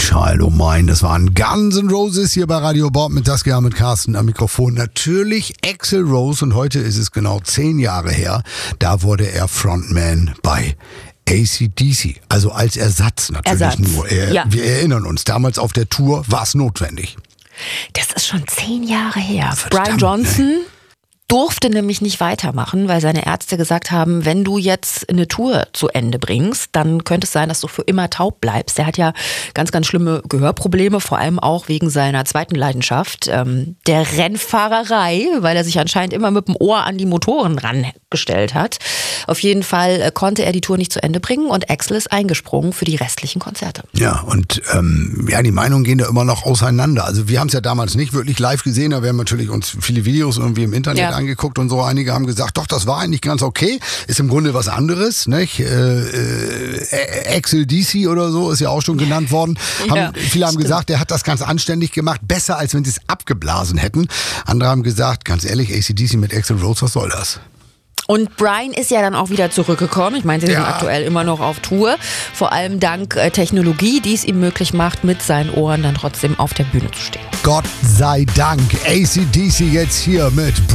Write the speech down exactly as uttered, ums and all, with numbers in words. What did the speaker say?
Child O' Mine, das waren Guns N' Roses hier bei Radio Bob mit Saskia, mit Carsten am Mikrofon. Natürlich Axl Rose und heute ist es genau zehn Jahre her, da wurde er Frontman bei A C D C, also als Ersatz natürlich Ersatz. nur. Er, Ja. Wir erinnern uns, damals auf der Tour war es notwendig. Das ist schon zehn Jahre her. Verdammt, Brian Johnson durfte nämlich nicht weitermachen, weil seine Ärzte gesagt haben, wenn du jetzt eine Tour zu Ende bringst, dann könnte es sein, dass du für immer taub bleibst. Der hat ja ganz, ganz schlimme Gehörprobleme, vor allem auch wegen seiner zweiten Leidenschaft, ähm, der Rennfahrerei, weil er sich anscheinend immer mit dem Ohr an die Motoren rangestellt hat. Auf jeden Fall äh, konnte er die Tour nicht zu Ende bringen und Axl ist eingesprungen für die restlichen Konzerte. Ja, und ähm, ja, die Meinungen gehen da immer noch auseinander. Also wir haben es ja damals nicht wirklich live gesehen, aber wir haben natürlich uns viele Videos irgendwie im Internet Ja. angeguckt und so. Einige haben gesagt, doch, das war eigentlich ganz okay. Ist im Grunde was anderes, nicht? Äh, äh, Axl D C oder so ist ja auch schon genannt worden. Haben, Ja, viele haben stimmt. gesagt, der hat das ganz anständig gemacht, besser als wenn sie es abgeblasen hätten. Andere haben gesagt, ganz ehrlich, A C D C mit Axl Rose, was soll das? Und Brian ist ja dann auch wieder zurückgekommen. Ich meine, sie sind Ja. aktuell immer noch auf Tour. Vor allem dank äh, Technologie, die es ihm möglich macht, mit seinen Ohren dann trotzdem auf der Bühne zu stehen. Gott sei Dank, A C D C jetzt hier mit